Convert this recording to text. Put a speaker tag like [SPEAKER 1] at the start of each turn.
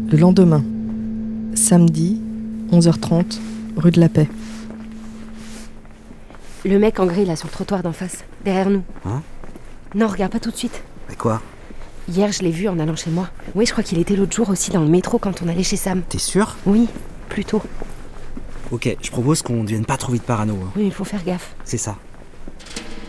[SPEAKER 1] Le lendemain, samedi, 11h30, rue de la Paix.
[SPEAKER 2] Le mec en gris là sur le trottoir d'en face, derrière nous.
[SPEAKER 3] Hein?
[SPEAKER 2] Non, regarde pas tout de suite.
[SPEAKER 3] Mais quoi?
[SPEAKER 2] Hier je l'ai vu en allant chez moi. Oui, je crois qu'il était l'autre jour aussi dans le métro quand on allait chez Sam.
[SPEAKER 3] T'es sûr?
[SPEAKER 2] Oui, plutôt.
[SPEAKER 3] Ok, je propose qu'on devienne pas trop vite parano. Hein.
[SPEAKER 2] Oui, il faut faire gaffe.
[SPEAKER 3] C'est ça.